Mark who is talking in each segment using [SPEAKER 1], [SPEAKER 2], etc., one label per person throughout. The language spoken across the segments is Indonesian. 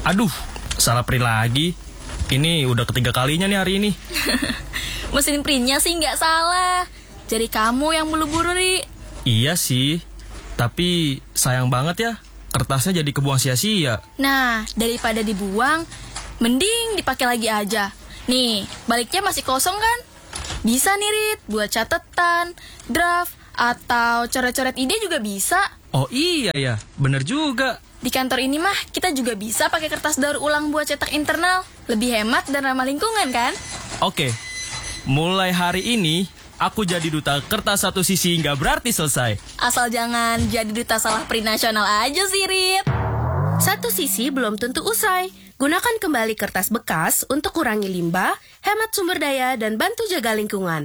[SPEAKER 1] Aduh, salah print lagi. Ini udah ketiga kalinya nih hari ini.
[SPEAKER 2] Mesin printnya sih nggak salah. Jadi kamu yang buru-buru, Ri.
[SPEAKER 1] Iya sih, tapi sayang banget ya, kertasnya jadi kebuang sia-sia.
[SPEAKER 2] Nah, daripada dibuang, mending dipakai lagi aja. Nih, baliknya masih kosong kan? Bisa nih, Rit, buat catatan, draft, atau coret-coret ide juga bisa.
[SPEAKER 1] Oh iya ya, bener juga.
[SPEAKER 2] Di kantor ini mah kita juga bisa pakai kertas daur ulang buat cetak internal. Lebih hemat dan ramah lingkungan kan?
[SPEAKER 1] Oke, mulai hari ini aku jadi duta kertas satu sisi nggak berarti selesai.
[SPEAKER 2] Asal jangan jadi duta salah print nasional aja sih, Rit.
[SPEAKER 3] Satu sisi belum tentu usai. Gunakan kembali kertas bekas untuk kurangi limbah, hemat sumber daya, dan bantu jaga lingkungan.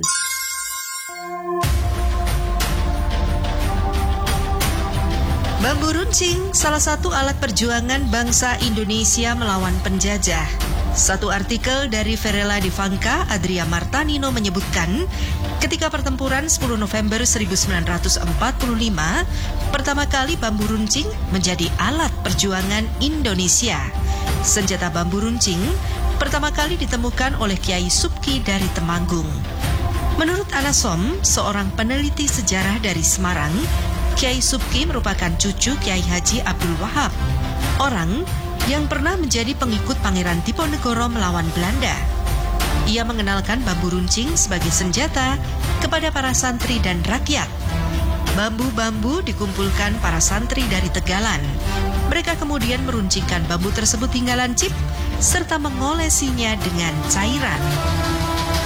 [SPEAKER 4] Bambu runcing, salah satu alat perjuangan bangsa Indonesia melawan penjajah. Satu artikel dari Verela Divanka, Adria Martanino menyebutkan, ketika pertempuran 10 November 1945, pertama kali bambu runcing menjadi alat perjuangan Indonesia. Senjata bambu runcing pertama kali ditemukan oleh Kiai Subki dari Temanggung. Menurut Anasom, seorang peneliti sejarah dari Semarang, Kiai Subki merupakan cucu Kiai Haji Abdul Wahab, orang yang pernah menjadi pengikut Pangeran Diponegoro melawan Belanda. Ia mengenalkan bambu runcing sebagai senjata kepada para santri dan rakyat. Bambu-bambu dikumpulkan para santri dari Tegalan. Mereka kemudian meruncingkan bambu tersebut hingga lancip, serta mengolesinya dengan cairan.